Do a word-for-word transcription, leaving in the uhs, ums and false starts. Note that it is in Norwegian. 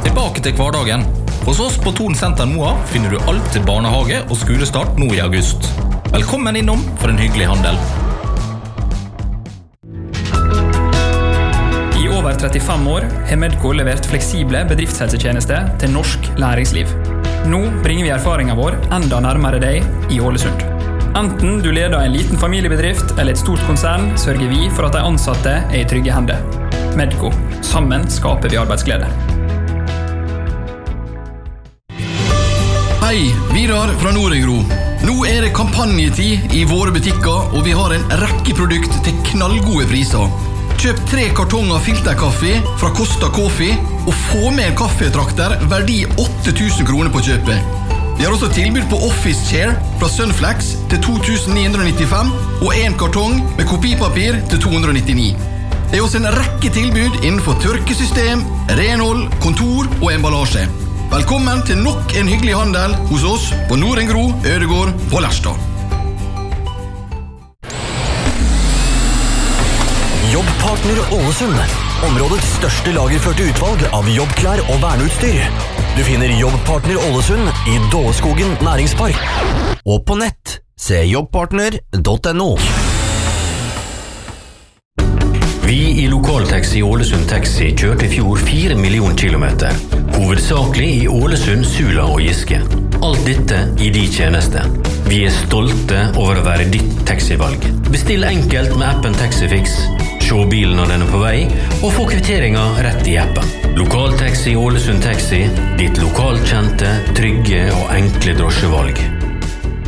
Tilbake til hverdagen. Hos oss på Thon Senter Moa finner du alt til barnehage og skolestart nå i august. Velkommen innom for en hyggelig handel. I over trettifem år har Medco levert fleksible bedriftshelsetjenester til norsk næringsliv. Nå bringer vi erfaringen vår enda nærmere deg i Ålesund. Enten du leder en liten familiebedrift eller et stort konsern, sørger vi for at de ansatte er i trygge hender. Medco. Sammen skaper vi arbeidsglede. Hei, Vidar fra Norengro. Nå er det kampanjetid i våre butikker, og vi har en rekke produkt til knallgode priser. Kjøp tre kartonger filterkaffe fra Costa Coffee, og få med en kaffetrakter verdi åtte tusen kroner på kjøpet. Vi har også tilbud på Office Chair fra Sunflex til to tusen ni hundre nittifem, og en kartong med kopipapir til to hundre nittini. Det er også en rekke tilbud innenfor tørkesystem, renhold, kontor og emballasje. Velkommen til nok en hyggelig handel hos oss på Norengro, Ødegård på Lerstad. Jobbpartner Ålesund. Områdets største lagerførte utvalg av jobbklær og verneutstyr. Du finner Jobbpartner Ålesund i Dåleskogen næringspark. Og på nett, se jobbpartner punktum no. Vi i Lokaltaxi Ålesund Taxi kjørte i fjor fire millioner kilometer. Hovedsakelig i Ålesund, Sula og Giske. Alt dette i de tjeneste. Vi er stolte over å være ditt taxivalg. Bestill enkelt med appen Taxifix. Se bilen når den er på vei, og få kvitteringen rett i appen. Lokaltaxi Ålesund Taxi, ditt lokalkjente, trygge og enkle drosjevalg.